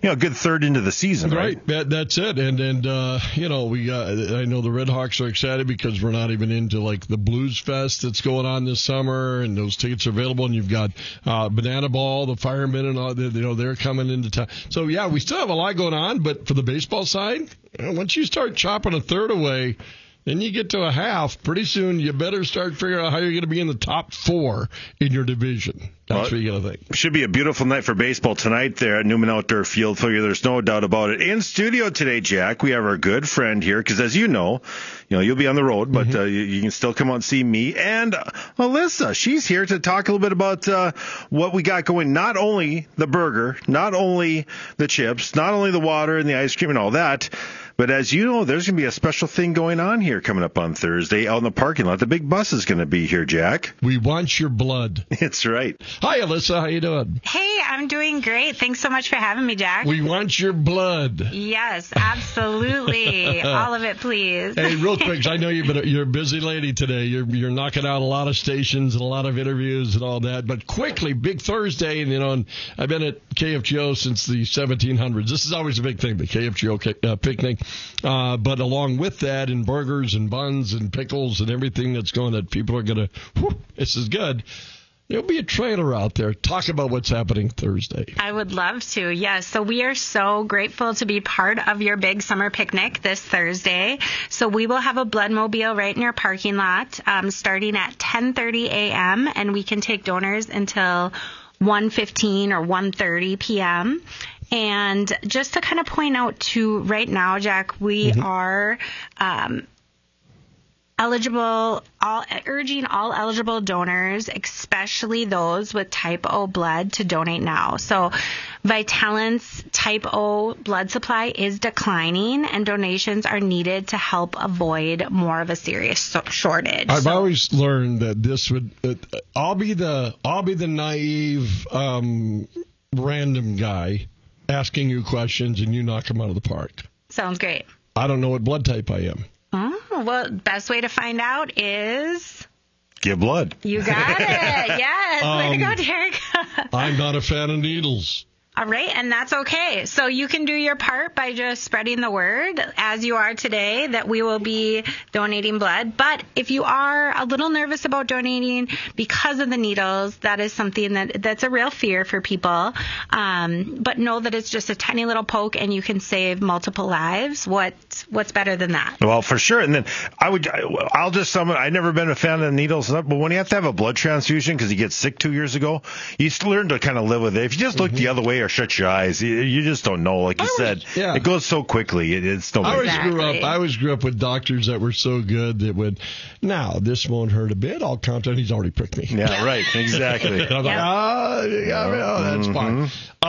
a good third into the season, right? That's it. And I know the Red Hawks are excited because we're not even into like the Blues Fest that's going on this summer, and those tickets are available. And you've got Banana Ball, the Firemen, and all. They're coming into town. So yeah, we still have a lot going on. But for the baseball side, once you start chopping a third away, then you get to a half. Pretty soon, you better start figuring out how you're going to be in the top 4 in your division. That's what you got to think. Should be a beautiful night for baseball tonight there at Newman Outdoor Field. There's no doubt about it. In studio today, Jack, we have our good friend here because, as you know, you'll be on the road, but you can still come out and see me and Alyssa. She's here to talk a little bit about what we got going. Not only the burger, not only the chips, not only the water and the ice cream and all that. But as you know, there's going to be a special thing going on here coming up on Thursday out in the parking lot. The big bus is going to be here, Jack. We want your blood. That's right. Hi, Alyssa. How you doing? Hey, I'm doing great. Thanks so much for having me, Jack. We want your blood. Yes, absolutely. All of it, please. Hey, real quick, I know you're a busy lady today. You're knocking out a lot of stations and a lot of interviews and all that. But quickly, big Thursday, and I've been at KFGO since the 1700s. This is always a big thing, the KFGO picnic. But along with that, and burgers and buns and pickles and everything that's going that people are going to, this is good. There'll be a trailer out there. Talk about what's happening Thursday. I would love to, yes. So we are so grateful to be part of your big summer picnic this Thursday. So we will have a Bloodmobile right in your parking lot starting at 10:30 a.m. and we can take donors until 1:15 or 1:30 p.m. And just to kind of point out to right now, Jack, we are urging all eligible donors, especially those with type O blood, to donate now. So Vitalent's type O blood supply is declining, and donations are needed to help avoid more of a serious shortage. I've always learned that this would I'll be the naive random guy asking you questions, and you knock them out of the park. Sounds great. I don't know what blood type I am. Oh, well, best way to find out is... Give blood. You got it. Yes. Way to go, Derek. I'm not a fan of needles. All right, and that's okay. So you can do your part by just spreading the word, as you are today, that we will be donating blood. But if you are a little nervous about donating because of the needles, that is something that's a real fear for people. But know that it's just a tiny little poke, and you can save multiple lives. What's better than that? Well, for sure. And then I'll just sum it. I've never been a fan of the needles, but when you have to have a blood transfusion because you get sick 2 years ago, you learn to kind of live with it. If you just look the other way or shut your eyes, you just don't know. Like you said, it goes so quickly. It's no. I always grew up with doctors that were so good that would, now this won't hurt a bit. I'll count on. He's already pricked me. Yeah, right. Exactly. I'm like, that's fine.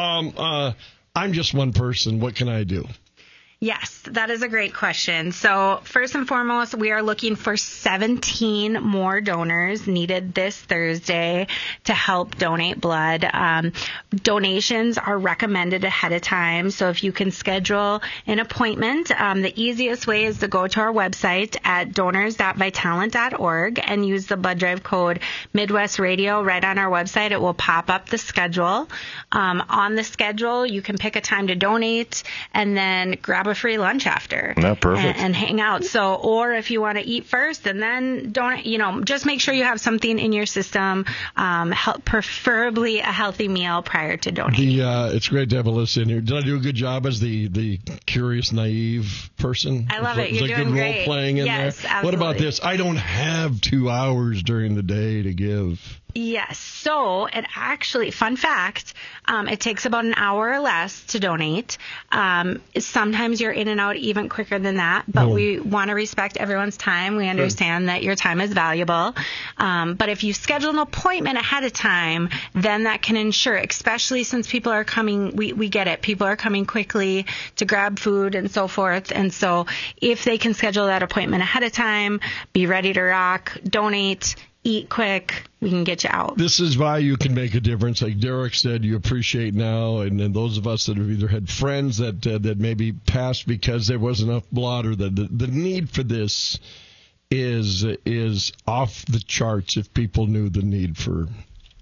I'm just one person. What can I do? Yes, that is a great question. So first and foremost, we are looking for 17 more donors needed this Thursday to help donate blood. Donations are recommended ahead of time. So if you can schedule an appointment, the easiest way is to go to our website at donors.vitalent.org and use the blood drive code Midwest Radio right on our website. It will pop up the schedule. On the schedule, you can pick a time to donate and then grab a free lunch after. Perfect. And hang out. So, or if you want to eat first and then donate, just make sure you have something in your system, preferably a healthy meal prior to donating. It's great to have Alyssa in here. Did I do a good job as the curious, naive person? I love it. You're doing good role playing in there? Absolutely. What about this? I don't have 2 hours during the day to give. Yes. So it actually, fun fact, it takes about an hour or less to donate. Sometimes you're in and out even quicker than that, but we want to respect everyone's time. We understand that your time is valuable. But if you schedule an appointment ahead of time, then that can ensure, especially since people are coming, we get it. People are coming quickly to grab food and so forth. And so if they can schedule that appointment ahead of time, be ready to rock, donate, eat quick, we can get you out. This is why you can make a difference. Like Derek said, you appreciate now, and those of us that have either had friends that maybe passed because there wasn't enough blood, or the need for this is off the charts if people knew the need for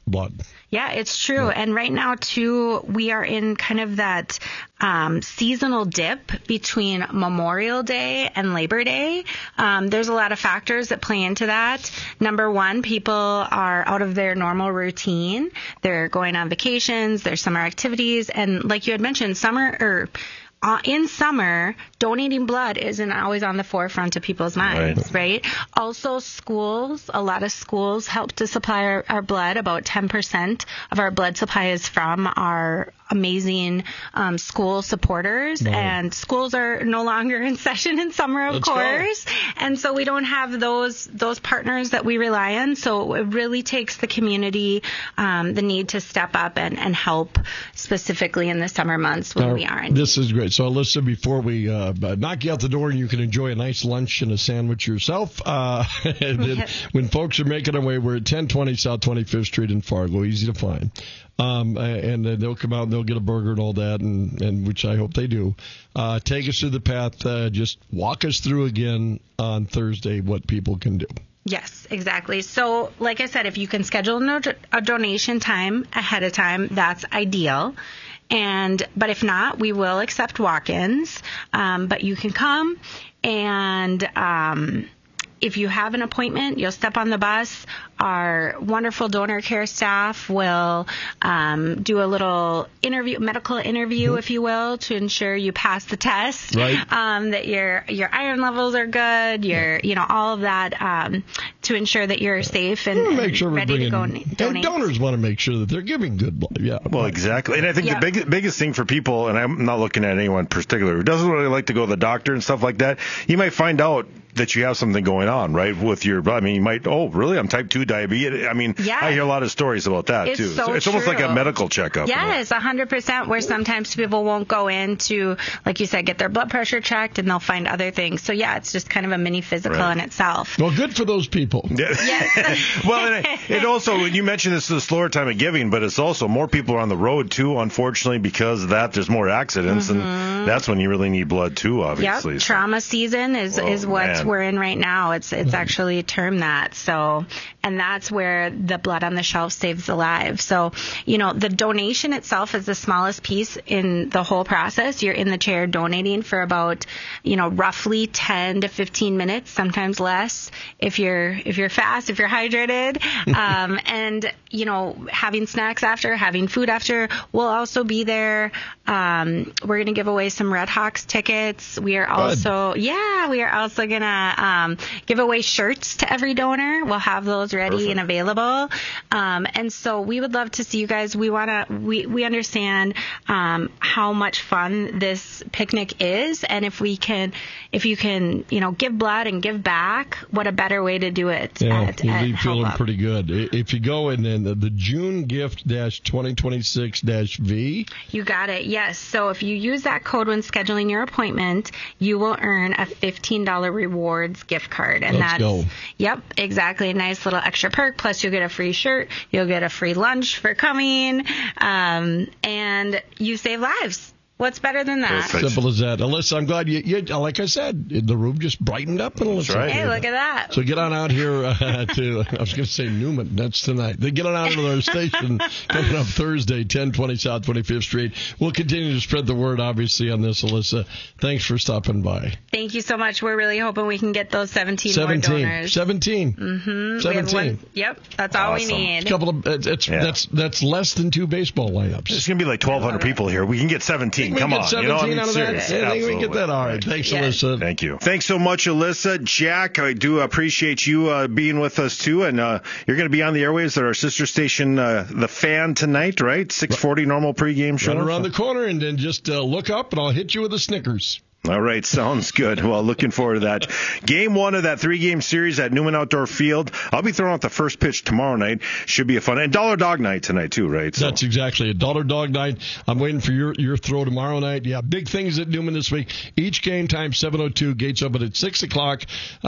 blood. Yeah, it's true. And right now, too, we are in kind of that seasonal dip between Memorial Day and Labor Day. There's a lot of factors that play into that. Number one, people are out of their normal routine. They're going on vacations, their summer activities. And like you had mentioned, in summer, donating blood isn't always on the forefront of people's minds, right? Also, schools, a lot of schools help to supply our blood. About 10% of our blood supply is from our amazing school supporters, and schools are no longer in session in summer, of course. And so we don't have those partners that we rely on. So it really takes the community the need to step up and help specifically in the summer months when we aren't. This is great. So, Alyssa, before we knock you out the door and you can enjoy a nice lunch and a sandwich yourself, when folks are making their way, we're at 1020 South 25th Street in Fargo, easy to find. And they'll come out and they'll get a burger and all that, and which I hope they do. Take us through the path. Just walk us through again on Thursday what people can do. Yes, exactly. So, like I said, if you can schedule a donation time ahead of time, that's ideal. But if not, we will accept walk-ins. But you can come, and if you have an appointment, you'll step on the bus. Our wonderful donor care staff will do a little medical interview, if you will, to ensure you pass the test. Right. That your iron levels are good. All of that to ensure that you're safe and ready to go donate. And donors want to make sure that they're giving good blood. Yeah. Well, exactly. And I think the biggest thing for people, and I'm not looking at anyone in particular who doesn't really like to go to the doctor and stuff like that, you might find out that you have something going on, right, with your blood. I mean, you might, really? I'm type 2 diabetes. I mean, I hear a lot of stories about that, too. So it's almost like a medical checkup. Yes, 100%, where sometimes people won't go in to, like you said, get their blood pressure checked, and they'll find other things. So, it's just kind of a mini physical in itself. Well, good for those people. Yes. Well, and it also, when you mentioned this is a slower time of giving, but it's also more people are on the road, too, unfortunately, because of that, there's more accidents, and that's when you really need blood, too, obviously. Yep, trauma season is what we're in right now. It's actually termed that. So, and that's where the blood on the shelf saves the lives. So, the donation itself is the smallest piece in the whole process. You're in the chair donating for about, roughly 10 to 15 minutes, sometimes less if you're fast, if you're hydrated, and, having snacks after, having food after. We'll also be there. We're going to give away some Red Hawks tickets. We are also going to give away shirts to every donor. We'll have those ready and available. And so we would love to see you guys. We understand how much fun this picnic is, and if you can, give blood and give back, what a better way to do it. Yeah, you'll be feeling pretty good. If you go in the June gift -2026-V. You got it. Yes. So if you use that code when scheduling your appointment, you will earn a $15 rewards gift card. And Let's go. Yep, exactly. A nice little extra perk. Plus you'll get a free shirt. You'll get a free lunch for coming. And you save lives. What's better than that? Perfect. Simple as that. Alyssa, I'm glad you like I said, the room just brightened up. That's right. Hey, look at that. So get on out here to, I was going to say Newman. That's tonight. They get on out to our station coming up Thursday, 1020 South 25th Street. We'll continue to spread the word, obviously, on this, Alyssa. Thanks for stopping by. Thank you so much. We're really hoping we can get those 17 more donors. 17. Mm-hmm. 17. Yep, that's all we need. A couple of, that's less than 2 baseball lineups. It's going to be like 1,200 people here. We can get 17. Come on. 17 out of that. I think we can get that. All right. Thanks, Alyssa. Thank you. Thanks so much, Alyssa. Jack, I do appreciate you being with us, too. And you're going to be on the airwaves at our sister station, The Fan, tonight, right? 6:40 normal pregame show. Run around the corner and then just look up, and I'll hit you with a Snickers. All right, sounds good. Well, looking forward to that. Game 1 of that 3-game series at Newman Outdoor Field. I'll be throwing out the first pitch tomorrow night. Should be a fun. And Dollar Dog Night tonight, too, right? So. That's exactly it. Dollar Dog Night. I'm waiting for your throw tomorrow night. Yeah, big things at Newman this week. Each game time, 7:02. Gates open at 6 o'clock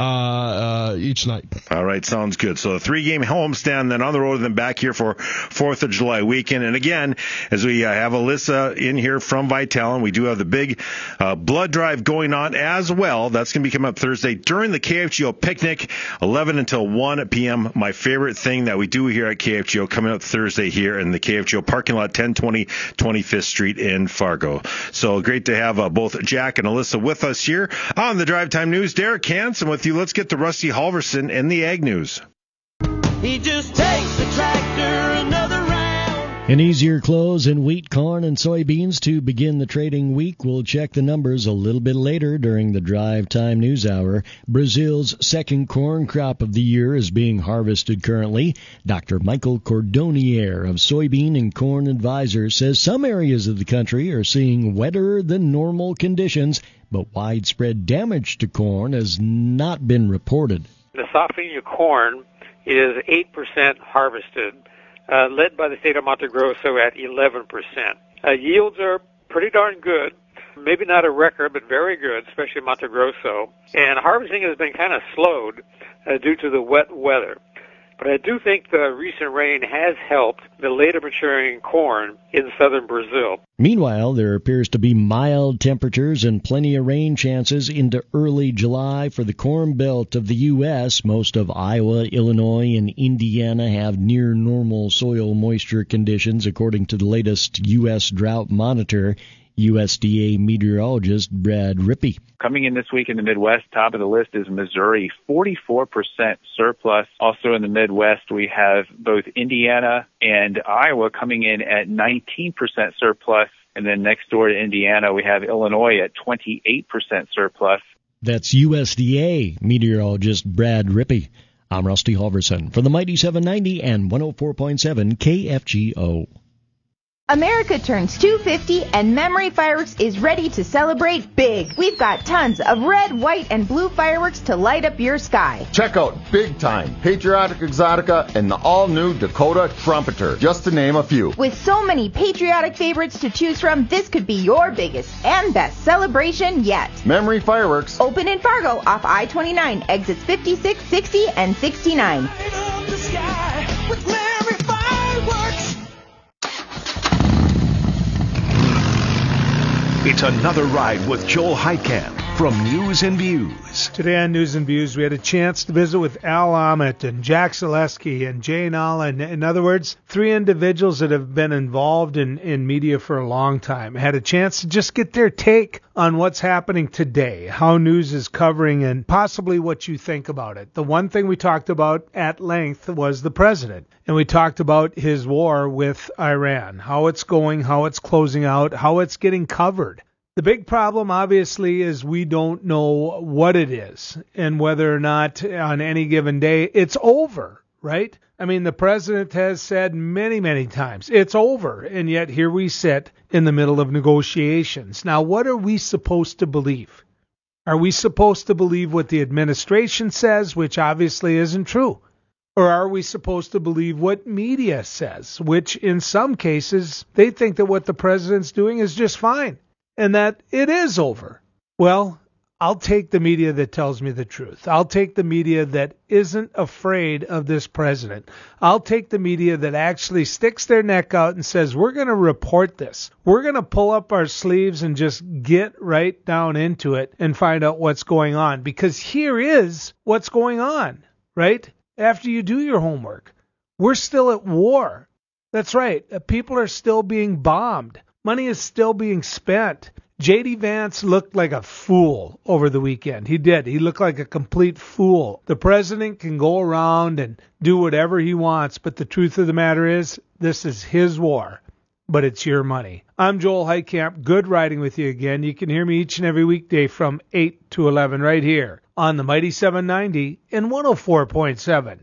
each night. All right, sounds good. So a 3-game homestand, then on the road, and then back here for 4th of July weekend. And again, as we have Alyssa in here from Vitalin, we do have the big blood drive drive going on as well. That's going to be coming up Thursday during the KFGO picnic, 11 until 1 p.m. My favorite thing that we do here at KFGO coming up Thursday here in the KFGO parking lot, 1020 25th Street in Fargo. So great to have both Jack and Alyssa with us here on the Drive Time News. Derek Hansen with you. Let's get to Rusty Halverson and the Ag News. He just takes the tractor another round. An easier close in wheat, corn, and soybeans to begin the trading week. We'll check the numbers a little bit later during the Drive Time News Hour. Brazil's second corn crop of the year is being harvested currently. Dr. Michael Cordonnier of Soybean and Corn Advisor says some areas of the country are seeing wetter than normal conditions, but widespread damage to corn has not been reported. The Safrinha corn is 8% harvested, led by the state of Mato Grosso at 11%. Yields are pretty darn good. Maybe not a record, but very good, especially in Mato Grosso. And harvesting has been kind of slowed due to the wet weather. But I do think the recent rain has helped the later maturing corn in southern Brazil. Meanwhile, there appears to be mild temperatures and plenty of rain chances into early July for the Corn Belt of the U.S. Most of Iowa, Illinois, and Indiana have near normal soil moisture conditions, according to the latest U.S. Drought Monitor. USDA meteorologist Brad Rippey. Coming in this week in the Midwest, top of the list is Missouri, 44% surplus. Also in the Midwest, we have both Indiana and Iowa coming in at 19% surplus. And then next door to Indiana, we have Illinois at 28% surplus. That's USDA meteorologist Brad Rippey. I'm Rusty Halverson for the Mighty 790 and 104.7 KFGO. America turns 250 and Memory Fireworks is ready to celebrate big. We've got tons of red, white, and blue fireworks to light up your sky. Check out Big Time, Patriotic Exotica, and the all-new Dakota Trumpeter, just to name a few. With so many patriotic favorites to choose from, this could be your biggest and best celebration yet. Memory Fireworks. Open in Fargo off I-29, exits 56, 60, and 69. Light up the sky with Memory Fireworks. It's another ride with Joel Heitkamp from News and Views. Today on News and Views, we had a chance to visit with Al Ahmet and Jack Zaleski and Jane Allen. In other words, three individuals that have been involved in media for a long time. Had a chance to just get their take on what's happening today, how news is covering, and possibly what you think about it. The one thing we talked about at length was the president. And we talked about his war with Iran, how it's going, how it's closing out, how it's getting covered. The big problem, obviously, is we don't know what it is and whether or not on any given day it's over, right? I mean, the president has said many, many times it's over, and yet here we sit in the middle of negotiations. Now, what are we supposed to believe? Are we supposed to believe what the administration says, which obviously isn't true? Or are we supposed to believe what media says, which in some cases they think that what the president's doing is just fine and that it is over? Well, I'll take the media that tells me the truth. I'll take the media that isn't afraid of this president. I'll take the media that actually sticks their neck out and says, we're going to report this. We're going to pull up our sleeves and just get right down into it and find out what's going on. Because here is what's going on, right? After you do your homework, we're still at war. That's right. People are still being bombed. Money is still being spent. J.D. Vance looked like a fool over the weekend. He did. He looked like a complete fool. The president can go around and do whatever he wants, but the truth of the matter is, this is his war, but it's your money. I'm Joel Heitkamp. Good riding with you again. You can hear me each and every weekday from 8 to 11 right here on the Mighty 790 and 104.7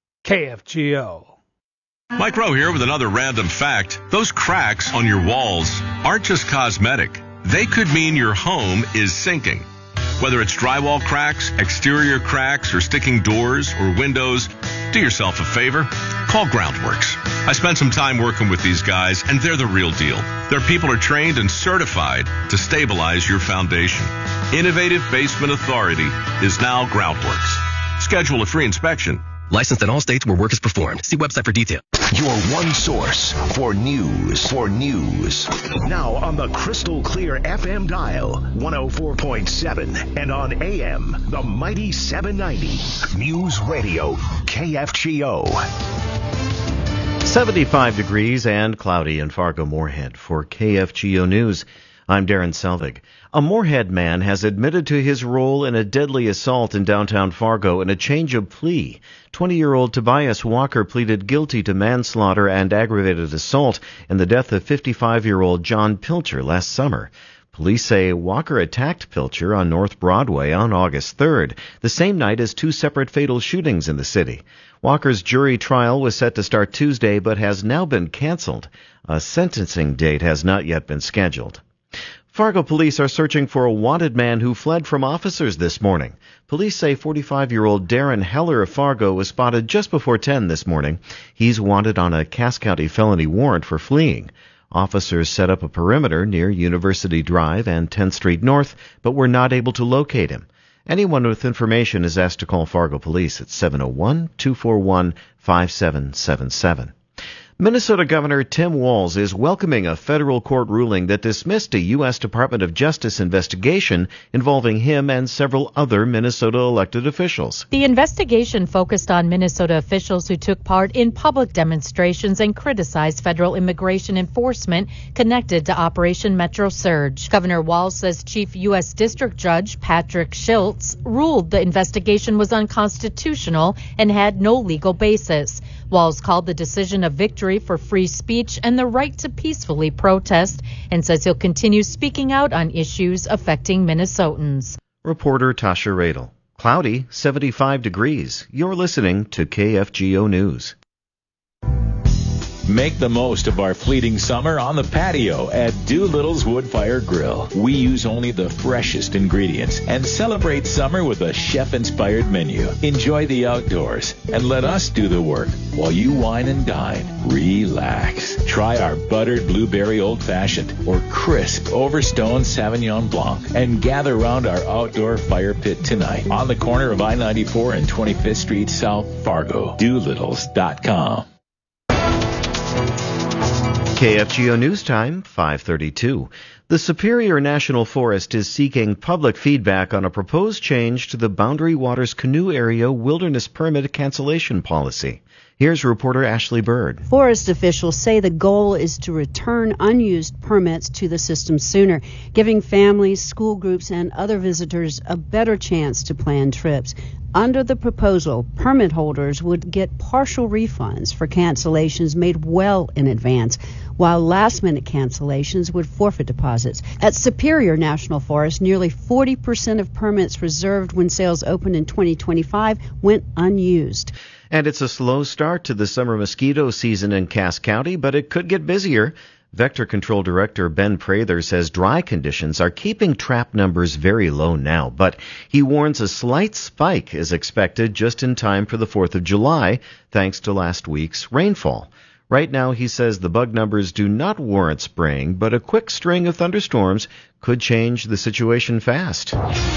KFGO. Mike Rowe here with another random fact. Those cracks on your walls aren't just cosmetic. They could mean your home is sinking. Whether it's drywall cracks, exterior cracks, or sticking doors or windows, do yourself a favor. Call Groundworks. I spent some time working with these guys, and they're the real deal. Their people are trained and certified to stabilize your foundation. Innovative Basement Authority is now Groundworks. Schedule a free inspection. Licensed in all states where work is performed. See website for details. Your one source for news. Now on the crystal clear FM dial, 104.7, and on AM, the mighty 790. News Radio, KFGO. 75 degrees and cloudy in Fargo-Moorhead. For KFGO News, I'm Darren Selvig. A Moorhead man has admitted to his role in a deadly assault in downtown Fargo in a change of plea. 20-year-old Tobias Walker pleaded guilty to manslaughter and aggravated assault in the death of 55-year-old John Pilcher last summer. Police say Walker attacked Pilcher on North Broadway on August 3rd, the same night as two separate fatal shootings in the city. Walker's jury trial was set to start Tuesday but has now been canceled. A sentencing date has not yet been scheduled. Fargo police are searching for a wanted man who fled from officers this morning. Police say 45-year-old Darren Heller of Fargo was spotted just before 10 this morning. He's wanted on a Cass County felony warrant for fleeing. Officers set up a perimeter near University Drive and 10th Street North, but were not able to locate him. Anyone with information is asked to call Fargo Police at 701-241-5777. Minnesota Governor Tim Walz is welcoming a federal court ruling that dismissed a U.S. Department of Justice investigation involving him and several other Minnesota elected officials. The investigation focused on Minnesota officials who took part in public demonstrations and criticized federal immigration enforcement connected to Operation Metro Surge. Governor Walz says Chief U.S. District Judge Patrick Schultz ruled the investigation was unconstitutional and had no legal basis. Walz called the decision a victory for free speech and the right to peacefully protest and says he'll continue speaking out on issues affecting Minnesotans. Reporter Tasha Radel. Cloudy, 75 degrees. You're listening to KFGO News. Make the most of our fleeting summer on the patio at Doolittle's Woodfire Grill. We use only the freshest ingredients and celebrate summer with a chef-inspired menu. Enjoy the outdoors and let us do the work while you wine and dine. Relax. Try our buttered blueberry old-fashioned or crisp Overstone Sauvignon Blanc and gather around our outdoor fire pit tonight on the corner of I-94 and 25th Street South, Fargo. Doolittles.com. KFGO News Time, 5:32. The Superior National Forest is seeking public feedback on a proposed change to the Boundary Waters Canoe Area Wilderness Permit cancellation policy. Here's reporter Ashley Bird. Forest officials say the goal is to return unused permits to the system sooner, giving families, school groups, and other visitors a better chance to plan trips. Under the proposal, permit holders would get partial refunds for cancellations made well in advance, while last-minute cancellations would forfeit deposits. At Superior National Forest, nearly 40% of permits reserved when sales opened in 2025 went unused. And it's a slow start to the summer mosquito season in Cass County, but it could get busier. Vector Control Director Ben Prather says dry conditions are keeping trap numbers very low now, but he warns a slight spike is expected just in time for the 4th of July, thanks to last week's rainfall. Right now, he says the bug numbers do not warrant spraying, but a quick string of thunderstorms could change the situation fast.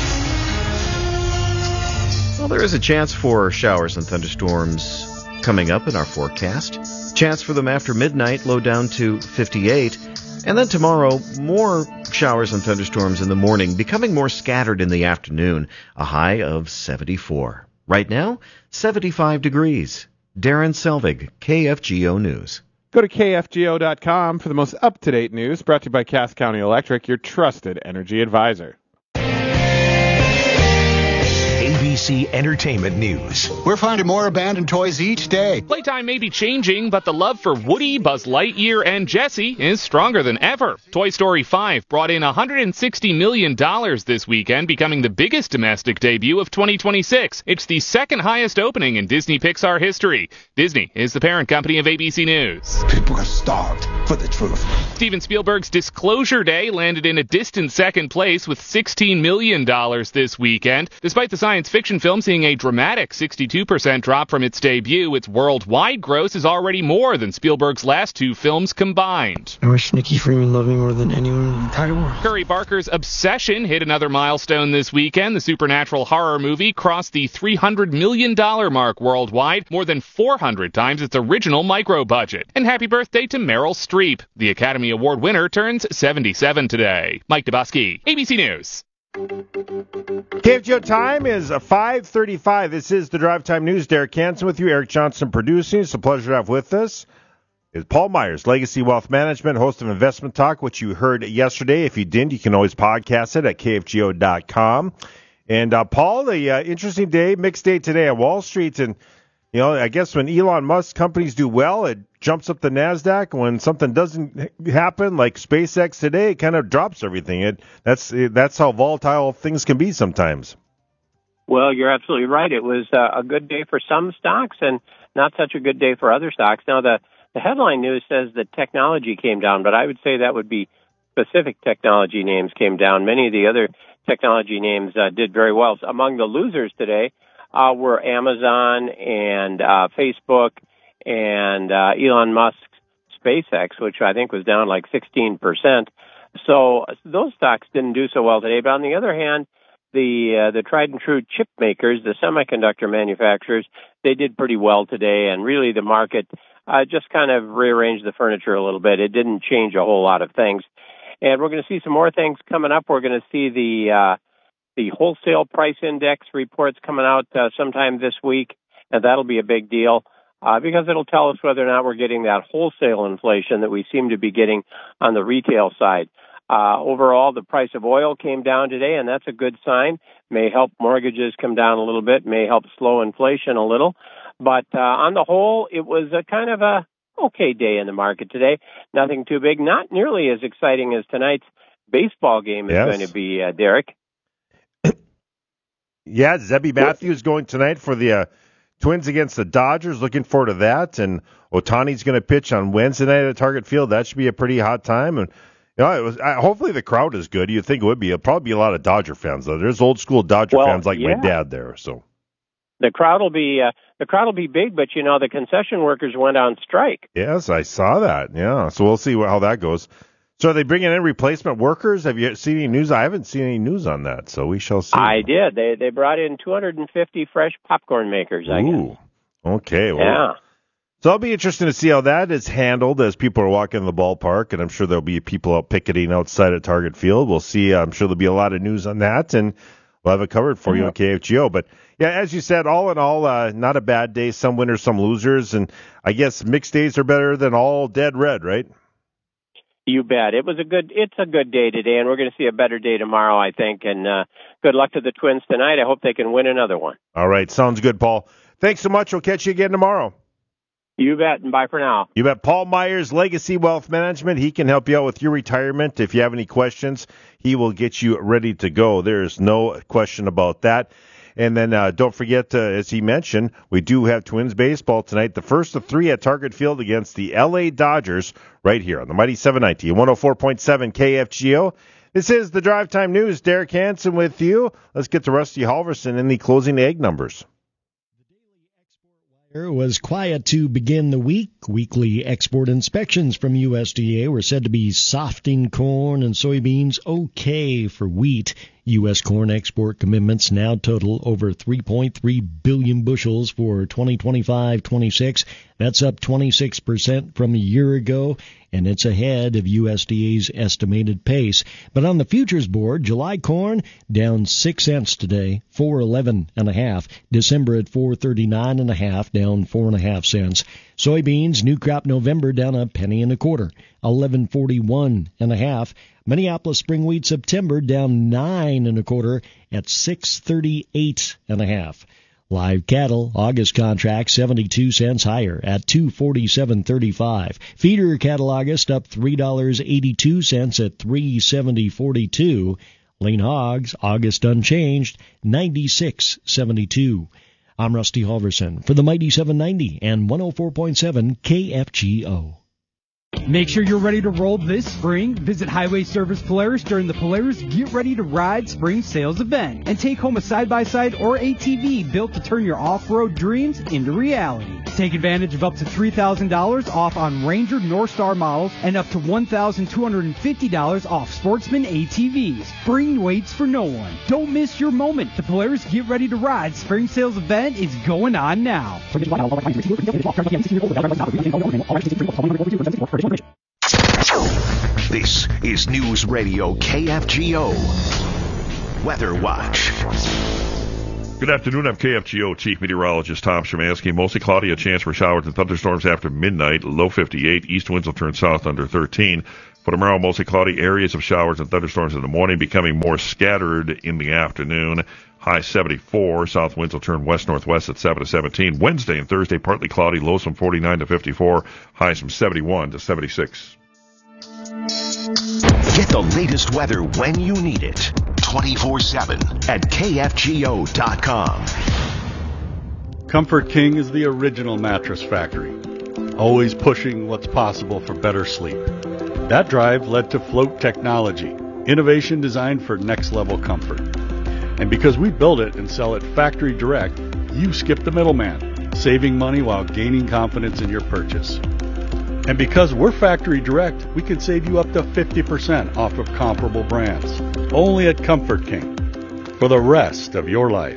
Well, there is a chance for showers and thunderstorms coming up in our forecast. Chance for them after midnight, low down to 58. And then tomorrow, more showers and thunderstorms in the morning, becoming more scattered in the afternoon, a high of 74. Right now, 75 degrees. Darren Selvig, KFGO News. Go to KFGO.com for the most up-to-date news, brought to you by Cass County Electric, your trusted energy advisor. ABC Entertainment News. We're finding more abandoned toys each day. Playtime may be changing, but the love for Woody, Buzz Lightyear, and Jessie is stronger than ever. Toy Story 5 brought in $160 million this weekend, becoming the biggest domestic debut of 2026. It's the second highest opening in Disney Pixar history. Disney is the parent company of ABC News. People are starved for the truth. Steven Spielberg's Disclosure Day landed in a distant second place with $16 million this weekend. Despite the science fiction animation film seeing a dramatic 62% drop from its debut. Its worldwide gross is already more than Spielberg's last two films combined. I wish Nikki Freeman loved me more than anyone in the entire world. Curry Barker's Obsession hit another milestone this weekend. The supernatural horror movie crossed the $300 million mark worldwide, more than 400 times its original micro budget. And happy birthday to Meryl Streep. The Academy Award winner turns 77 today. Mike Dubusky, ABC News. KFGO time is 5:35. This is the Drive Time News. Derek Hansen with you. Eric Johnson producing. It's a pleasure to have with us. Is Paul Myers, Legacy Wealth Management, host of Investment Talk, which you heard yesterday. If you didn't, you can always podcast it at KFGO.com. And Paul, the interesting day, mixed day today on Wall Street. And, you know, I guess when Elon Musk companies do well, it jumps up the NASDAQ. When something doesn't happen, like SpaceX today, it kind of drops everything. That's how volatile things can be sometimes. Well, you're absolutely right. It was a good day for some stocks and not such a good day for other stocks. Now, the headline news says that technology came down, but I would say that would be specific technology names came down. Many of the other technology names did very well. So among the losers today were Amazon and Facebook and Elon Musk's SpaceX, which I think was down like 16%. So those stocks didn't do so well today. But on the other hand, the tried and true chip makers, the semiconductor manufacturers, they did pretty well today. And really the market just kind of rearranged the furniture a little bit. It didn't change a whole lot of things. And we're going to see some more things coming up. We're going to see the wholesale price index reports coming out sometime this week, and that'll be a big deal because it'll tell us whether or not we're getting that wholesale inflation that we seem to be getting on the retail side. Overall, the price of oil came down today, and that's a good sign. May help mortgages come down a little bit, may help slow inflation a little. But on the whole, it was a kind of a okay day in the market today. Nothing too big, not nearly as exciting as tonight's baseball game is going to be, Derek. Yeah, Zebby Matthews going tonight for the Twins against the Dodgers. Looking forward to that. And Ohtani's going to pitch on Wednesday night at Target Field. That should be a pretty hot time. And you know, it was hopefully the crowd is good. You'd think it would be. It'll probably be a lot of Dodger fans though. There's old school Dodger fans like my dad there. So the crowd will be big, but you know the concession workers went on strike. Yes, I saw that. Yeah, so we'll see how that goes. So are they bringing in replacement workers? Have you seen any news? I haven't seen any news on that, so we shall see. I did. They brought in 250 fresh popcorn makers, I guess. Okay. Well, yeah. So it'll be interesting to see how that is handled as people are walking in the ballpark, and I'm sure there'll be people out picketing outside at Target Field. We'll see. I'm sure there'll be a lot of news on that, and we'll have it covered for you on KFGO. But, yeah, as you said, all in all, not a bad day. Some winners, some losers, and I guess mixed days are better than all dead red, right? You bet. It's a good day today, and we're going to see a better day tomorrow, I think. And good luck to the Twins tonight. I hope they can win another one. All right. Sounds good, Paul. Thanks so much. We'll catch you again tomorrow. You bet, and bye for now. You bet. Paul Myers, Legacy Wealth Management. He can help you out with your retirement. If you have any questions, he will get you ready to go. There's no question about that. And then don't forget, as he mentioned, we do have Twins baseball tonight. The first of three at Target Field against the L.A. Dodgers right here on the Mighty 790 and 104.7 KFGO. This is the Drive Time News. Derek Hansen with you. Let's get to Rusty Halverson in the closing egg numbers. Was quiet to begin the week. Weekly export inspections from USDA were said to be softing corn and soybeans, okay for wheat. U.S. corn export commitments now total over 3.3 billion bushels for 2025-26. That's up 26% from a year ago, and it's ahead of USDA's estimated pace. But on the futures board, July corn down 6 cents today, 4.11.5. December at 4.39.5, down 4.5 cents. Soybeans, new crop November down a penny and a quarter, 11.41.5. Minneapolis spring wheat September down 9 and a quarter at 6.38.5. Live cattle, August contract 72 cents higher at 247.35. Feeder cattle August up $3.82 at 370.42. Lean hogs, August unchanged, 96.72. I'm Rusty Halverson for the Mighty 790 and 104.7 KFGO. Make sure you're ready to roll this spring. Visit Highway Service Polaris during the Polaris Get Ready to Ride Spring Sales Event and take home a side-by-side or ATV built to turn your off-road dreams into reality. Take advantage of up to $3,000 off on Ranger Northstar models and up to $1,250 off Sportsman ATVs. Spring waits for no one. Don't miss your moment. The Polaris Get Ready to Ride Spring Sales Event is going on now. This is News Radio KFGO Weather Watch. Good afternoon. I'm KFGO Chief Meteorologist Tom Szymanski. Mostly cloudy, a chance for showers and thunderstorms after midnight. Low 58. East winds will turn south under 13. For tomorrow, mostly cloudy, areas of showers and thunderstorms in the morning, becoming more scattered in the afternoon. High 74. South winds will turn west-northwest at 7 to 17. Wednesday and Thursday, partly cloudy, lows from 49 to 54. Highs from 71 to 76. Get the latest weather when you need it. 24/7 at KFGO.com. Comfort King is the original mattress factory, always pushing what's possible for better sleep. That drive led to Float Technology, innovation designed for next-level comfort. And because we build it and sell it factory direct, you skip the middleman, saving money while gaining confidence in your purchase. And because we're factory direct, we can save you up to 50% off of comparable brands. Only at Comfort King. For the rest of your life.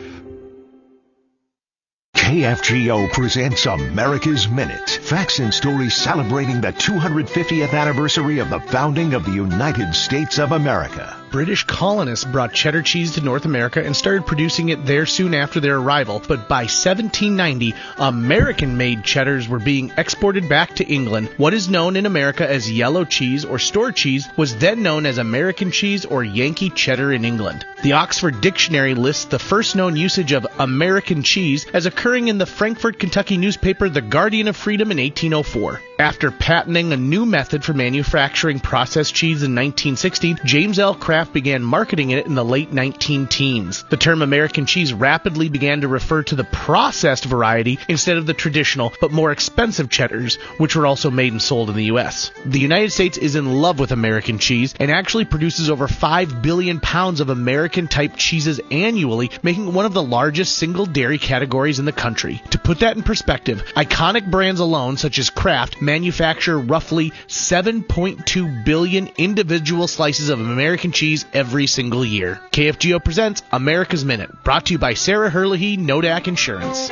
KFGO presents America's Minute. Facts and stories celebrating the 250th anniversary of the founding of the United States of America. British colonists brought cheddar cheese to North America and started producing it there soon after their arrival. But by 1790, American-made cheddars were being exported back to England. What is known in America as yellow cheese or store cheese was then known as American cheese or Yankee cheddar in England. The Oxford Dictionary lists the first known usage of American cheese as occurring in the Frankfort, Kentucky newspaper The Guardian of Freedom in 1804. After patenting a new method for manufacturing processed cheese in 1960, James L. Kraft began marketing it in the late 19-teens. The term American cheese rapidly began to refer to the processed variety instead of the traditional but more expensive cheddars, which were also made and sold in the U.S. The United States is in love with American cheese and actually produces over 5 billion pounds of American-type cheeses annually, making it one of the largest single dairy categories in the country. To put that in perspective, iconic brands alone, such as Kraft, manufacture roughly 7.2 billion individual slices of American cheese every single year. KFGO presents America's Minute, brought to you by Sarah Herlihy, Nodak Insurance.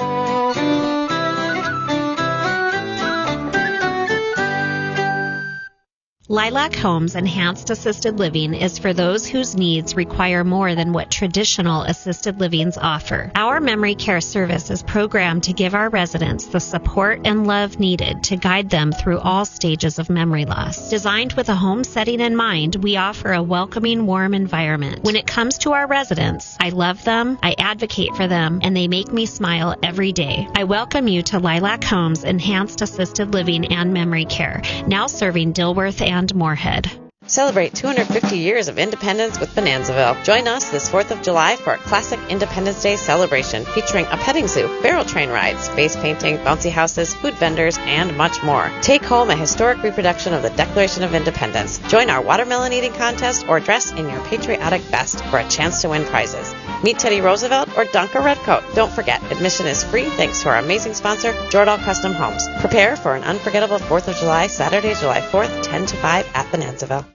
Lilac Homes Enhanced Assisted Living is for those whose needs require more than what traditional assisted livings offer. Our memory care service is programmed to give our residents the support and love needed to guide them through all stages of memory loss. Designed with a home setting in mind, we offer a welcoming, warm environment. When it comes to our residents, I love them, I advocate for them, and they make me smile every day. I welcome you to Lilac Homes Enhanced Assisted Living and Memory Care, now serving Dilworth and Moorhead. Celebrate 250 years of independence with Bonanzaville. Join us this 4th of July for a classic Independence Day celebration featuring a petting zoo, barrel train rides, face painting, bouncy houses, food vendors, and much more. Take home a historic reproduction of the Declaration of Independence. Join our watermelon eating contest or dress in your patriotic best for a chance to win prizes. Meet Teddy Roosevelt or dunk a redcoat. Don't forget, admission is free thanks to our amazing sponsor, Jordahl Custom Homes. Prepare for an unforgettable 4th of July, Saturday, July 4th, 10 to 5 at Bonanzaville.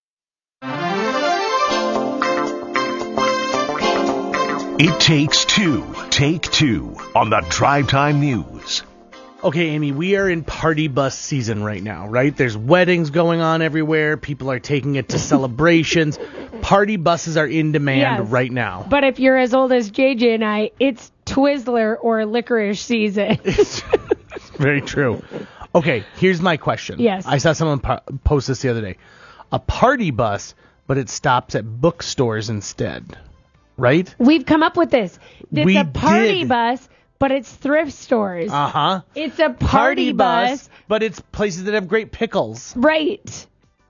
It takes two. Take two on the Drive Time News. Okay, Amy, we are in party bus season right now, right? There's weddings going on everywhere. People are taking it to celebrations. Party buses are in demand right now. But if you're as old as JJ and I, it's Twizzler or licorice season. It's very true. Okay, here's my question. Yes. I saw someone post this the other day. A party bus, but it stops at bookstores instead, right? We've come up with this. It's a party did. bus, but it's thrift stores. Uh-huh. It's a party bus, but it's places that have great pickles. Right.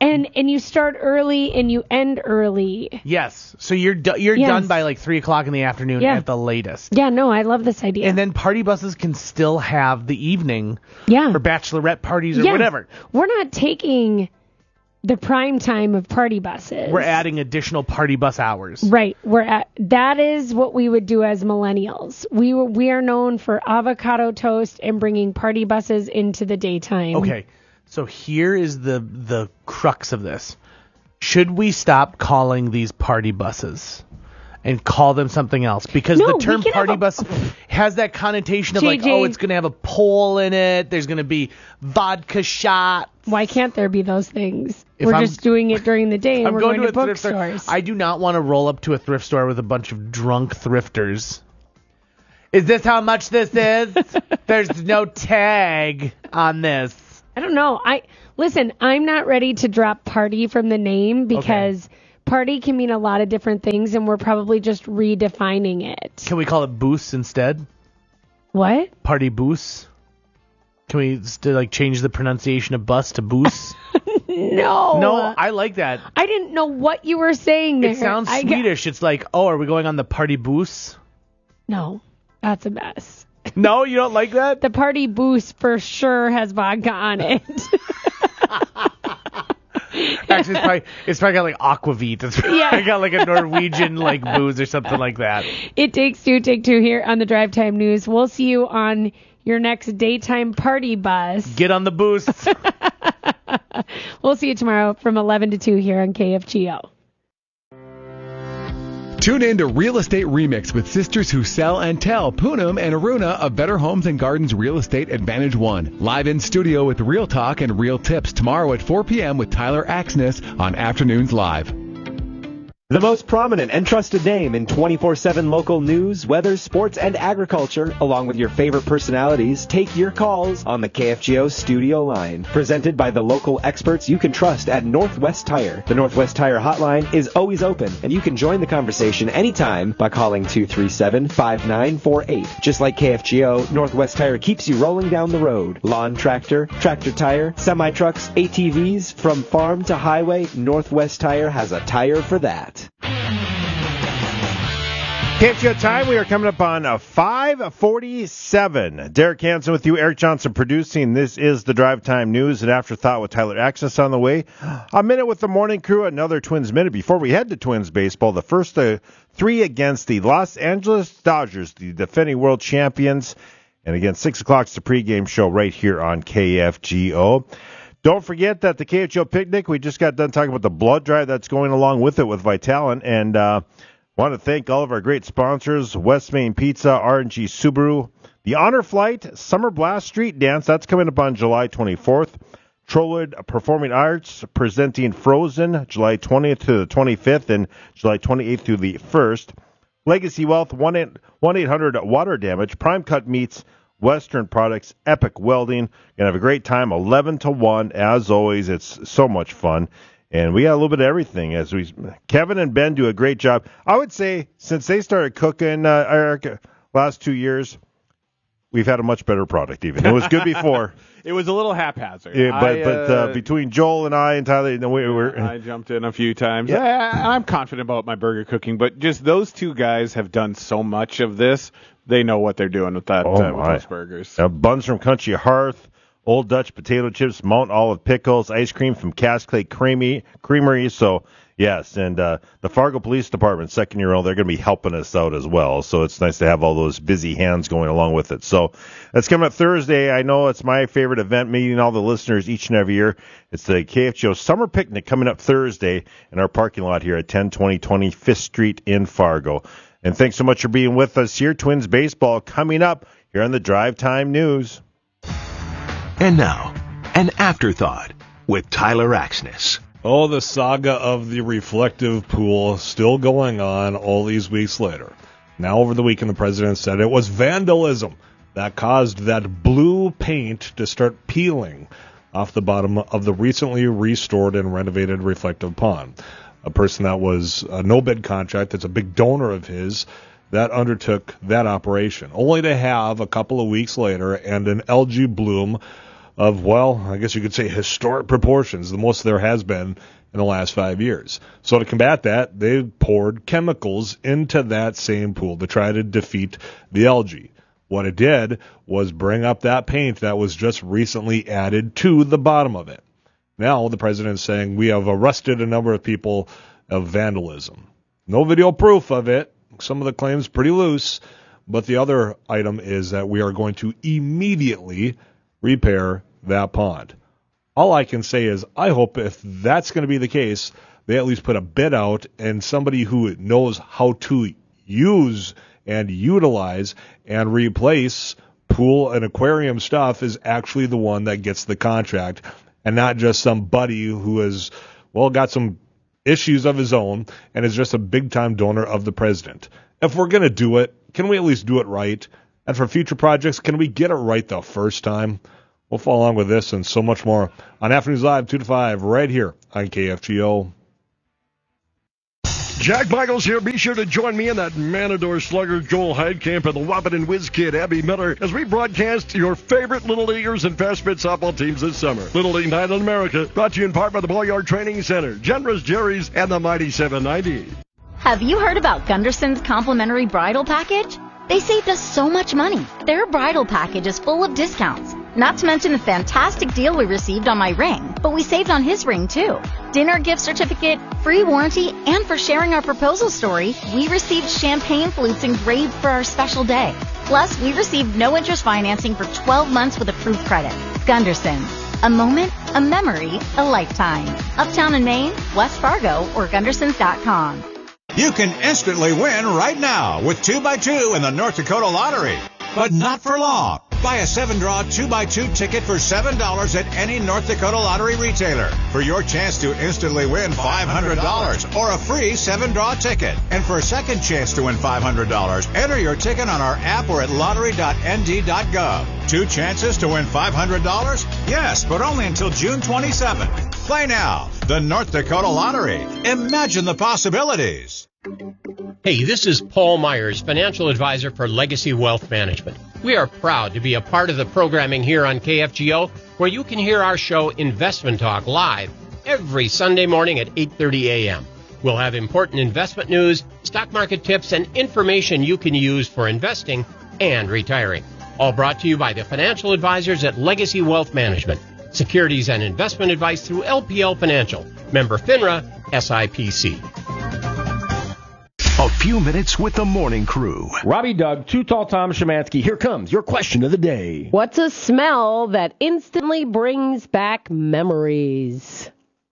And you start early and you end early. Yes. So you're done by like 3 o'clock in the afternoon at the latest. Yeah, no, I love this idea. And then party buses can still have the evening for bachelorette parties or whatever. We're not taking the prime time of party buses. We're adding additional party bus hours. Right. That is what we would do as millennials. We are known for avocado toast and bringing party buses into the daytime. Okay. So here is the crux of this. Should we stop calling these party buses and call them something else? Because the term party bus has that connotation of like, oh, it's going to have a pole in it. There's going to be vodka shots. Why can't there be those things? We're just doing it during the day and we're going to bookstores. I do not want to roll up to a thrift store with a bunch of drunk thrifters. Is this how much this is? There's no tag on this. I don't know. Listen, I'm not ready to drop party from the name because party can mean a lot of different things, and we're probably just redefining it. Can we call it boost instead? What? Party boost? Can we change the pronunciation of bus to boost? No, I like that. I didn't know what you were saying there. It sounds Swedish. It's like, oh, are we going on the party boost? No, that's a mess. No, you don't like that? The party boost for sure has vodka on it. Actually, it's probably got like aquavit. It's probably got like a Norwegian like booze or something like that. It takes two here on the Drive Time News. We'll see you on your next daytime party bus. Get on the boost. We'll see you tomorrow from 11 to 2 here on KFGO. Tune in to Real Estate Remix with sisters who sell and tell, Poonam and Aruna of Better Homes and Gardens Real Estate Advantage One. Live in studio with Real Talk and Real Tips tomorrow at 4 p.m. with Tyler Axness on Afternoons Live. The most prominent and trusted name in 24/7 local news, weather, sports, and agriculture, along with your favorite personalities, take your calls on the KFGO studio line. Presented by the local experts you can trust at Northwest Tire. The Northwest Tire hotline is always open, and you can join the conversation anytime by calling 237-5948. Just like KFGO, Northwest Tire keeps you rolling down the road. Lawn tractor, tractor tire, semi-trucks, ATVs, from farm to highway, Northwest Tire has a tire for that. KFGO time, we are coming up on 5:47. Derek Hansen with you, Eric Johnson producing. This is the Drive Time News and Afterthought with Tyler Axness on the way. A minute with the morning crew, another Twins minute before we head to Twins baseball. The first three against the Los Angeles Dodgers, the defending world champions. And again, 6 o'clock is the pregame show right here on KFGO. Don't forget that the KFGO picnic, we just got done talking about the blood drive that's going along with it with Vitalant. And want to thank all of our great sponsors, West Main Pizza, R&G Subaru, the Honor Flight, Summer Blast Street Dance, that's coming up on July 24th. Trollwood Performing Arts presenting Frozen, July 20th to the 25th and July 28th through the 1st. Legacy Wealth, 1-800 Water Damage, Prime Cut Meats, Western Products, Epic Welding. Gonna have a great time, 11 to 1. As always, it's so much fun. And we got a little bit of everything. Kevin and Ben do a great job. I would say since they started cooking, Eric, last 2 years, we've had a much better product even. It was good before. It was a little haphazard. Yeah, but between Joel and I and Tyler, I jumped in a few times. Yeah. I'm confident about my burger cooking, but just those two guys have done so much of this. They know what they're doing with that with those burgers. Buns from Country Hearth, Old Dutch potato chips, Mount Olive pickles, ice cream from Cascade Creamery. So, yes, and the Fargo Police Department, second year old, they're going to be helping us out as well. So it's nice to have all those busy hands going along with it. So that's coming up Thursday. I know it's my favorite event, meeting all the listeners each and every year. It's the KFGO Summer Picnic coming up Thursday in our parking lot here at 1020 25th Street in Fargo. And thanks so much for being with us here. Twins baseball coming up here on the Drive Time News. And now, an afterthought with Tyler Axness. Oh, the saga of the reflective pool still going on all these weeks later. Now over the weekend, the president said it was vandalism that caused that blue paint to start peeling off the bottom of the recently restored and renovated reflective pond. A person that was a no-bid contract, that's a big donor of his, that undertook that operation, only to have a couple of weeks later and an algae bloom of, well, I guess you could say historic proportions, the most there has been in the last 5 years. So to combat that, they poured chemicals into that same pool to try to defeat the algae. What it did was bring up that paint that was just recently added to the bottom of it. Now the president is saying we have arrested a number of people of vandalism. No video proof of it. Some of the claims pretty loose. But the other item is that we are going to immediately repair that pond. All I can say is I hope if that's going to be the case, they at least put a bid out and somebody who knows how to use and utilize and replace pool and aquarium stuff is actually the one that gets the contract and not just somebody who has, well, got some issues of his own and is just a big-time donor of the president. If we're going to do it, can we at least do it right? And for future projects, can we get it right the first time? We'll follow along with this and so much more on Afternoons Live 2 to 5 right here on KFGO. Jack Michaels here. Be sure to join me in that Matador slugger Joel Heidkamp and the Wahpeton Whiz Kid Abby Miller as we broadcast your favorite Little Leaguers and Fast Fit softball teams this summer. Little League Night in America, brought to you in part by the Ball Training Center, Generous Jerry's, and the Mighty 790. Have you heard about Gunderson's complimentary bridal package? They saved us so much money. Their bridal package is full of discounts. Not to mention the fantastic deal we received on my ring, but we saved on his ring too. Dinner gift certificate, free warranty, and for sharing our proposal story, we received champagne flutes engraved for our special day. Plus, we received no interest financing for 12 months with approved credit. Gunderson's. A moment, a memory, a lifetime. Uptown in Maine, West Fargo, or Gundersons.com. You can instantly win right now with 2x2 in the North Dakota Lottery. But not for long. Buy a 7-draw 2x2 ticket for $7 at any North Dakota Lottery retailer for your chance to instantly win $500 or a free 7-draw ticket. And for a second chance to win $500, enter your ticket on our app or at lottery.nd.gov. 2 chances to win $500? Yes, but only until June 27th. Play now. The North Dakota Lottery. Imagine the possibilities. Hey, this is Paul Myers, financial advisor for Legacy Wealth Management. We are proud to be a part of the programming here on KFGO, where you can hear our show Investment Talk live every Sunday morning at 8:30 a.m. We'll have important investment news, stock market tips, and information you can use for investing and retiring. All brought to you by the financial advisors at Legacy Wealth Management. Securities and investment advice through LPL Financial. Member FINRA, SIPC. A few minutes with the morning crew. Robbie Doug, Too Tall Tom Szymanski. Here comes your question of the day. What's a smell that instantly brings back memories?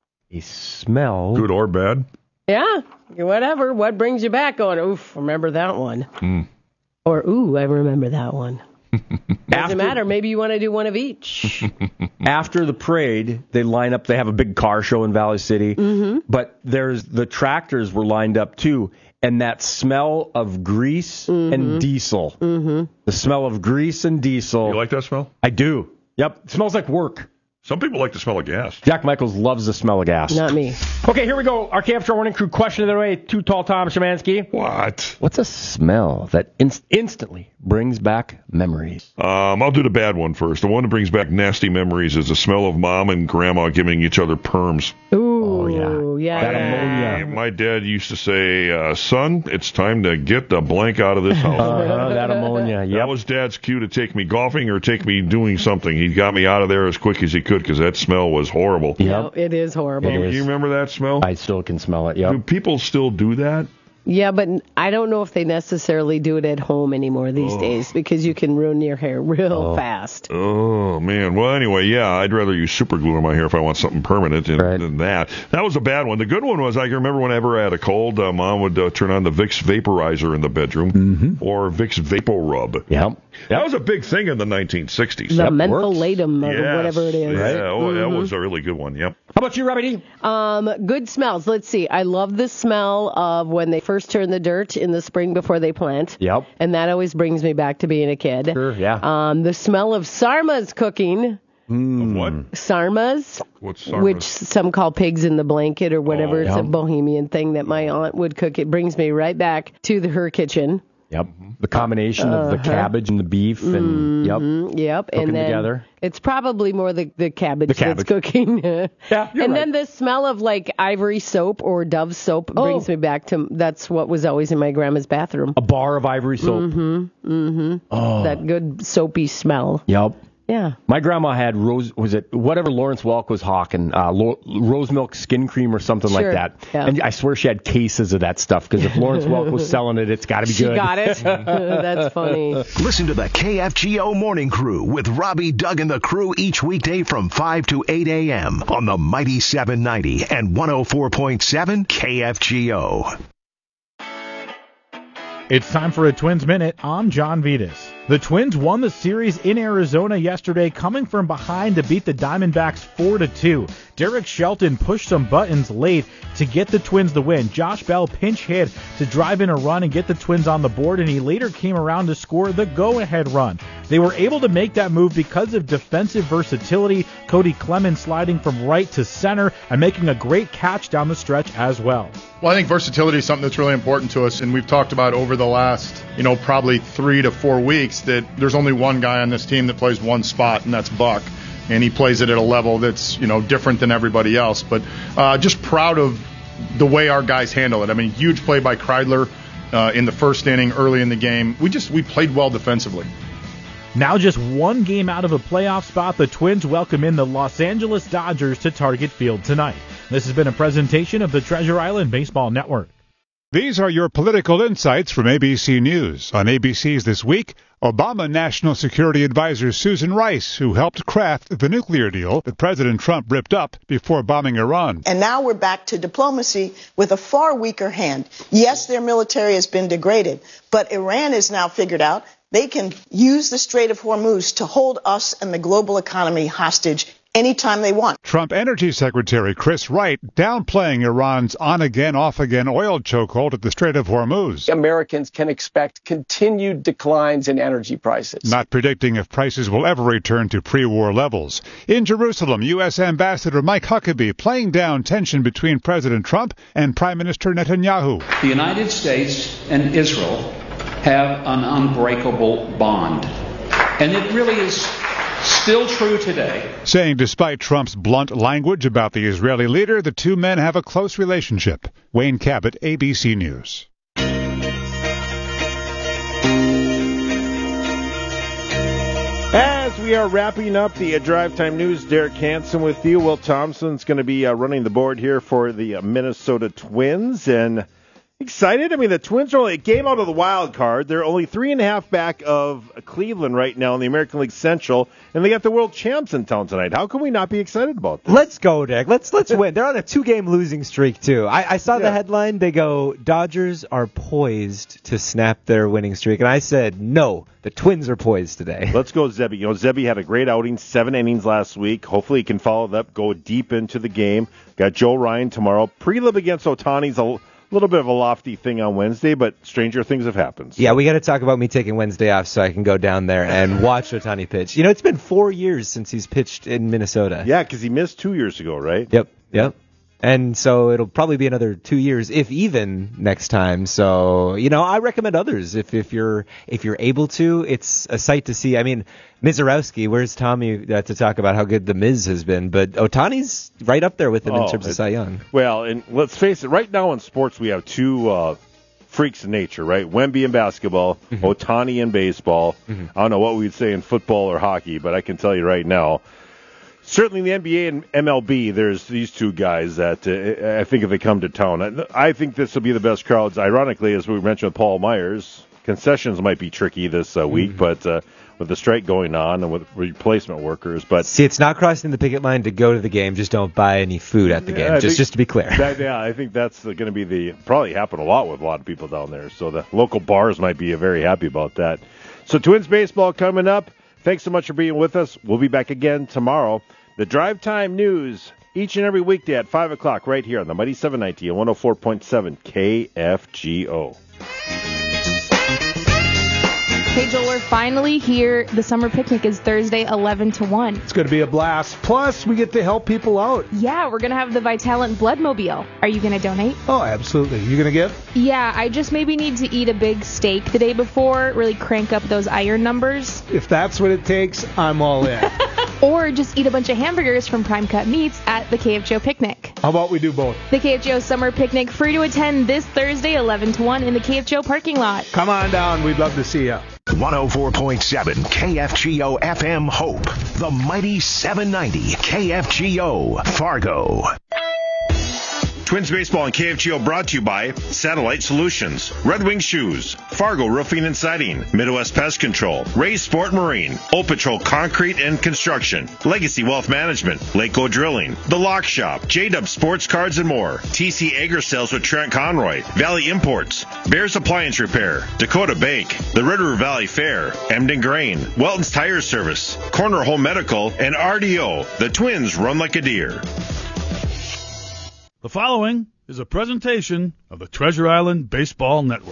A smell. Good or bad? Yeah, whatever. What brings you back going, oof, remember that one. Or, ooh, I remember that one. Doesn't matter. Maybe you want to do one of each. After the parade, they line up. They have a big car show in Valley City. Mm-hmm. But the tractors were lined up, too. And that smell of grease and diesel. Mm-hmm. The smell of grease and diesel. You like that smell? I do. Yep. It smells like work. Some people like the smell of gas. Jack Michaels loves the smell of gas. Not me. Okay, here we go. Our KFGO Morning Crew question of the day. Too Tall Tom Szymanski. What? What's a smell that instantly brings back memories? I'll do the bad one first. The one that brings back nasty memories is the smell of mom and grandma giving each other perms. Ooh, yeah. That ammonia. My dad used to say, son, it's time to get the blank out of this house. That ammonia, yep. That was Dad's cue to take me golfing or take me doing something. He got me out of there as quick as he could because that smell was horrible. Yep. It is horrible. You remember that smell? I still can smell it, yep. Do people still do that? Yeah, but I don't know if they necessarily do it at home anymore these days because you can ruin your hair real fast. Oh, man. Well, anyway, yeah, I'd rather use super glue in my hair if I want something permanent than that. That was a bad one. The good one was I can remember whenever I had a cold, Mom would turn on the Vicks vaporizer in the bedroom or Vicks Vapor Rub. Yep. That was a big thing in the 1960s. The mentholatum or whatever it is. Yeah, that was a really good one, yep. How about you, Robbie D? Good smells. Let's see. I love the smell of when they first turn the dirt in the spring before they plant. Yep. And that always brings me back to being a kid. Sure, yeah. The smell of sarmas cooking. Of what? Sarmas. What's sarmas? Which some call pigs in the blanket or whatever. It's a Bohemian thing that my aunt would cook. It brings me right back to her kitchen. Yep. The combination of the cabbage and the beef and Yep. cooking And then together. it's probably more the cabbage that's cooking. Yeah, and then the smell of like ivory soap or Dove soap brings me back to that's what was always in my grandma's bathroom. A bar of ivory soap. Oh. That good soapy smell. Yep. Yeah. My grandma had whatever Lawrence Welk was hawking, rose milk skin cream or something like that. Yeah. And I swear she had cases of that stuff because if Lawrence Welk was selling it, it's got to be good. She got it. That's funny. Listen to the KFGO Morning Crew with Robbie, Doug, and the crew each weekday from 5 to 8 a.m. on the Mighty 790 and 104.7 KFGO. It's time for a Twins Minute. I'm John Vitas. The Twins won the series in Arizona yesterday, coming from behind to beat the Diamondbacks 4-2. Derek Shelton pushed some buttons late to get the Twins the win. Josh Bell pinch hit to drive in a run and get the Twins on the board, and he later came around to score the go-ahead run. They were able to make that move because of defensive versatility, Cody Clemens sliding from right to center and making a great catch down the stretch as well. Well, I think versatility is something that's really important to us, and we've talked about over the last, probably 3 to 4 weeks that there's only one guy on this team that plays one spot, and that's Buck. And he plays it at a level that's, different than everybody else. But just proud of the way our guys handle it. I mean, huge play by Kreidler in the first inning early in the game. We played well defensively. Now just one game out of a playoff spot, the Twins welcome in the Los Angeles Dodgers to Target Field tonight. This has been a presentation of the Treasure Island Baseball Network. These are your political insights from ABC News. On ABC's This Week, Obama National Security Advisor Susan Rice, who helped craft the nuclear deal that President Trump ripped up before bombing Iran. And now we're back to diplomacy with a far weaker hand. Yes, their military has been degraded, but Iran has now figured out they can use the Strait of Hormuz to hold us and the global economy hostage anytime they want. Trump Energy Secretary Chris Wright downplaying Iran's on-again, off-again oil chokehold at the Strait of Hormuz. Americans can expect continued declines in energy prices. Not predicting if prices will ever return to pre-war levels. In Jerusalem, U.S. Ambassador Mike Huckabee playing down tension between President Trump and Prime Minister Netanyahu. The United States and Israel have an unbreakable bond. And it really is still true today. Saying despite Trump's blunt language about the Israeli leader, the two men have a close relationship. Wayne Cabot, ABC News. As we are wrapping up the Drive Time News, Derek Hansen with you. Will Thompson's going to be running the board here for the Minnesota Twins. And excited? I mean, the Twins are only a game out of the wild card. They're only 3.5 back of Cleveland right now in the American League Central, and they got the world champs in town tonight. How can we not be excited about this? Let's go, Dick. Let's win. They're on a 2-game losing streak, too. I saw the headline. They go, Dodgers are poised to snap their winning streak. And I said, no, the Twins are poised today. Let's go, Zebby. Zebby had a great outing, 7 innings last week. Hopefully he can follow that up, go deep into the game. Got Joe Ryan tomorrow. Prelim against Ohtani's a little bit of a lofty thing on Wednesday, but stranger things have happened. Yeah, we got to talk about me taking Wednesday off so I can go down there and watch Ohtani pitch. It's been 4 years since he's pitched in Minnesota. Yeah, because he missed 2 years ago, right? Yep. And so it'll probably be another 2 years, if even, next time. So, I recommend others if you're able to. It's a sight to see. I mean, Mizorowski, where's Tommy to talk about how good the Miz has been? But Ohtani's right up there with him in terms of Cy Young. Well, and let's face it, right now in sports we have two freaks of nature, right? Wemby in basketball, Ohtani in baseball. I don't know what we'd say in football or hockey, but I can tell you right now, certainly in the NBA and MLB, there's these two guys that I think if they come to town, I think this will be the best crowds. Ironically, as we mentioned with Paul Myers, concessions might be tricky this week, but with the strike going on and with replacement workers. But see, it's not crossing the picket line to go to the game. Just don't buy any food at the game. Just to be clear. I think that's going to be probably happen a lot with a lot of people down there. So the local bars might be very happy about that. So Twins baseball coming up. Thanks so much for being with us. We'll be back again tomorrow. The Drive Time News each and every weekday at 5 o'clock right here on the Mighty 790 and 104.7 KFGO. Hey, Joel, we're finally here. The summer picnic is Thursday, 11 to 1. It's going to be a blast. Plus, we get to help people out. Yeah, we're going to have the Vitalant Bloodmobile. Are you going to donate? Oh, absolutely. You going to give? Yeah, I just maybe need to eat a big steak the day before, really crank up those iron numbers. If that's what it takes, I'm all in. Or just eat a bunch of hamburgers from Prime Cut Meats at the KFGO picnic. How about we do both? The KFGO summer picnic, free to attend this Thursday, 11 to 1 in the KFGO parking lot. Come on down. We'd love to see you. 104.7 KFGO FM Hope. The mighty 790 KFGO Fargo. Twins Baseball and KFGO brought to you by Satellite Solutions, Red Wing Shoes, Fargo Roofing and Siding, Midwest Pest Control, Ray's Sport Marine, Old Patrol Concrete and Construction, Legacy Wealth Management, Lakeo Drilling, The Lock Shop, J-Dub Sports Cards and more, TC Agri Sales with Trent Conroy, Valley Imports, Bears Appliance Repair, Dakota Bank, the Red River Valley Fair, Emden Grain, Welton's Tire Service, Corner Home Medical, and RDO. The Twins run like a deer. The following is a presentation of the Treasure Island Baseball Network.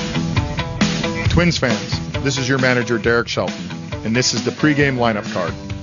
Twins fans, this is your manager, Derek Shelton, and this is the pregame lineup card.